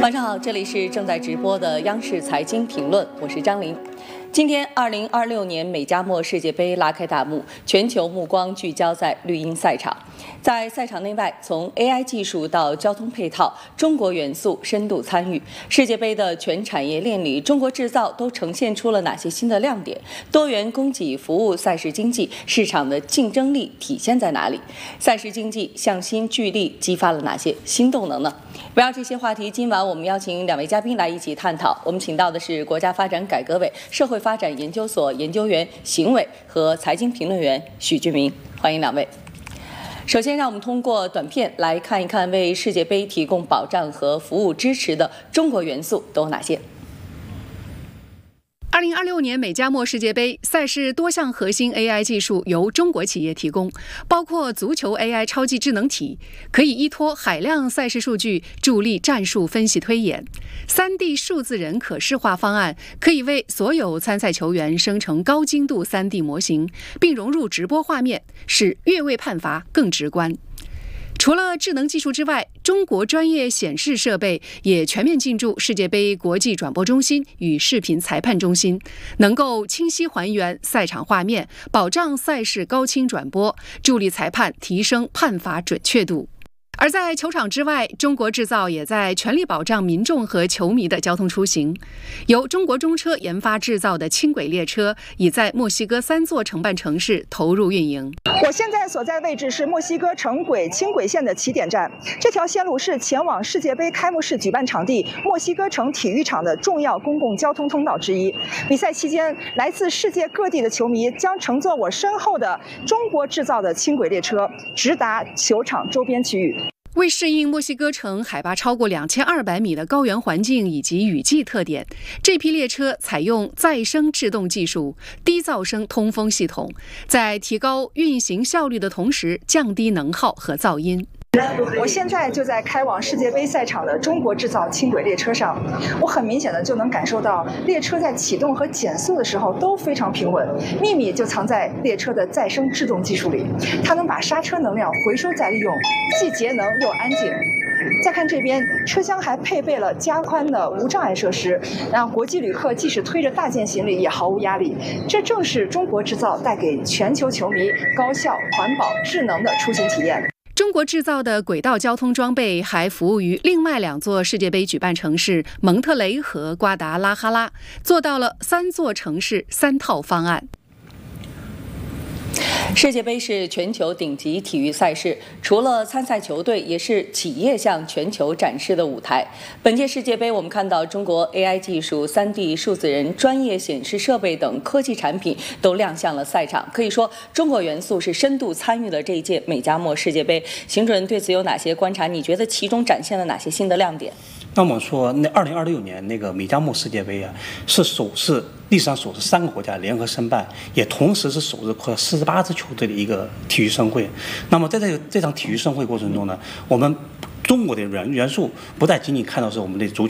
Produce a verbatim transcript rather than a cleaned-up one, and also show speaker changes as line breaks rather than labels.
晚上好，这里是正在直播的央视财经评论，我是张琳。今天，二零二六年美加墨世界杯拉开大幕，全球目光聚焦在绿茵赛场。在赛场内外，从 A I 技术到交通配套，中国元素深度参与。世界杯的全产业链里，中国制造都呈现出了哪些新的亮点？多元供给服务赛事经济市场的竞争力体现在哪里？赛事经济向心聚力激发了哪些新动能呢？围绕这些话题，今晚我们邀请两位嘉宾来一起探讨。我们请到的是国家发展改革委社会发展研究所研究员邢伟和财经评论员许俊明，欢迎两位。首先，让我们通过短片来看一看为世界杯提供保障和服务支持的中国元素都有哪些。
二零二六年美加墨世界杯赛事多项核心 A I 技术由中国企业提供，包括足球 A I 超级智能体，可以依托海量赛事数据助力战术分析推演； 三 D 数字人可视化方案，可以为所有参赛球员生成高精度 三 D 模型，并融入直播画面，使越位判罚更直观。除了智能技术之外，中国专业显示设备也全面进驻世界杯国际转播中心与视频裁判中心，能够清晰还原赛场画面，保障赛事高清转播，助力裁判提升判罚准确度。而在球场之外，中国制造也在全力保障民众和球迷的交通出行。由中国中车研发制造的轻轨列车已在墨西哥三座承办城市投入运营。
我现在所在位置是墨西哥城轨轻轨线的起点站，这条线路是前往世界杯开幕式举办场地墨西哥城体育场的重要公共交通通道之一。比赛期间，来自世界各地的球迷将乘坐我身后的中国制造的轻轨列车，直达球场周边区域。
为适应墨西哥城海拔超过两千二百米的高原环境以及雨季特点，这批列车采用再生制动技术、低噪声通风系统，在提高运行效率的同时，降低能耗和噪音。
我现在就在开往世界杯赛场的中国制造轻轨列车上，我很明显的就能感受到列车在启动和减速的时候都非常平稳，秘密就藏在列车的再生制动技术里，它能把刹车能量回收再利用，既节能又安静。再看这边，车厢还配备了加宽的无障碍设施，让国际旅客即使推着大件行李也毫无压力。这正是中国制造带给全球球迷高效、环保、智能的出行体验。
中国制造的轨道交通装备还服务于另外两座世界杯举办城市蒙特雷和瓜达拉哈拉，做到了三座城市三套方案。
世界杯是全球顶级体育赛事，除了参赛球队，也是企业向全球展示的舞台。本届世界杯，我们看到中国 A I 技术、三 D 数字人、专业显示设备等科技产品都亮相了赛场。可以说，中国元素是深度参与了这一届美加墨世界杯。邢主任对此有哪些观察？你觉得其中展现了哪些新的亮点？
那么说，那二零二六年那个美加墨世界杯啊，是首次历史上首次三个国家联合申办，也同时是首次扩四十八支球队的一个体育盛会。那么在这个这场体育盛会过程中呢，我们中国的元元素不再仅仅看到是我们的足